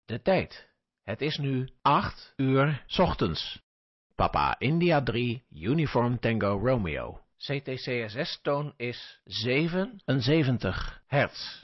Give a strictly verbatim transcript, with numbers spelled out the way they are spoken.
De tijd. Het is nu acht uur 's ochtends. Papa India drie, Uniform Tango Romeo. C T C S S-toon is zevenenzeventig hertz.